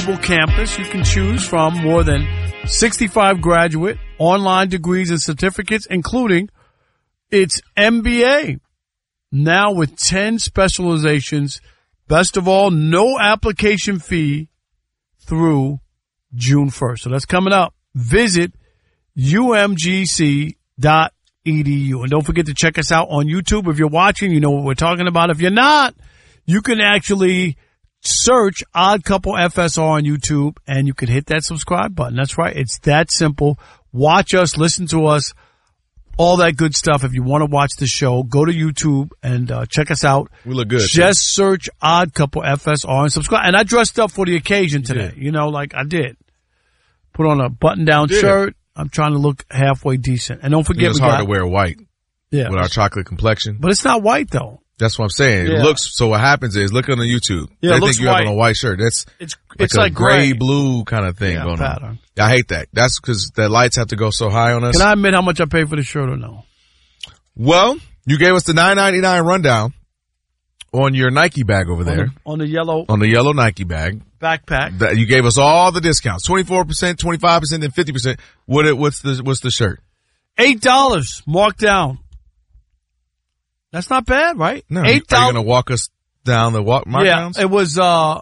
campus. You can choose from more than 65 graduate online degrees and certificates, including its MBA. Now with 10 specializations. Best of all, no application fee through June 1st. So that's coming up. Visit umgc.edu. And don't forget to check us out on YouTube. If you're watching, you know what we're talking about. If you're not, you can actually search Odd Couple FSR on YouTube and you can hit that subscribe button. That's right. It's that simple. Watch us, listen to us, all that good stuff. If you want to watch the show, go to YouTube and check us out. We look good. Just search Odd Couple FSR and subscribe. And I dressed up for the occasion today. You know, like I did. Put on a button-down shirt. I'm trying to look halfway decent. And don't forget, it's hard to wear white with our chocolate complexion. But it's not white, though. That's what I'm saying. Yeah. It looks, so what happens is, look on the YouTube. Yeah, they think you have on a white shirt. It's like a gray blue kind of thing going on. I hate that. That's because the lights have to go so high on us. Can I admit how much I paid for the shirt or no? Well, you gave us the $9.99 rundown on your Nike bag over there. On the yellow Nike bag. Backpack. You gave us all the discounts. 24%, 25%, and 50%. What's the shirt? $8 marked down. That's not bad, right? No. $8. Are you going to walk us down the markdowns? Yeah, it was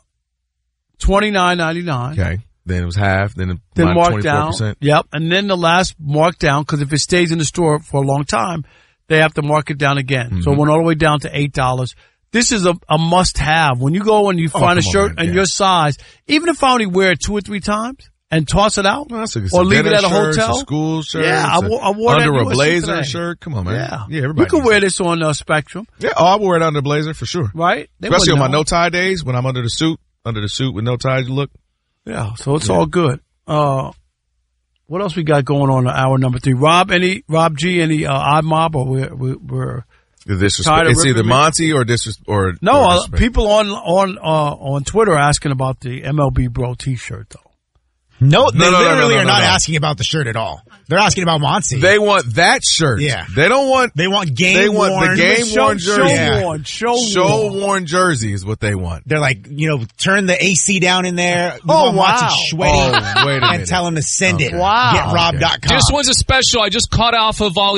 $29.99. Okay. Then it was half. Then marked 24%. Down. Yep. And then the last markdown, because if it stays in the store for a long time, they have to mark it down again. Mm-hmm. So it went all the way down to $8. This is a must-have. When you go and you find a shirt in your size, even if I only wear it 2 or 3 times and toss it out, or leave it at a hotel, school shirt, I wore under that a blazer today. shirt. Come on, man. Yeah, You everybody. can wear this on Spectrum. Yeah, I wear it under a blazer for sure. Right? Especially on my no tie days when I'm under the suit with no ties. Look. Yeah, so it's all good. What else we got going on in hour number 3? Rob G, any odd mob, or we're it's either Monty or people on Twitter are asking about the MLB Bro T-shirt though. No, they literally are not asking about the shirt at all. They're asking about Monty. They want that shirt. Yeah. They don't want. They want game. They want worn. the game worn jersey. Show worn jersey is what they want. They're like, turn the AC down in there. Oh, wow. Sweaty. Oh, wait a minute. And tell them to send it. Wow. GetRob.com. This one's a special. I just caught Alpha Volley.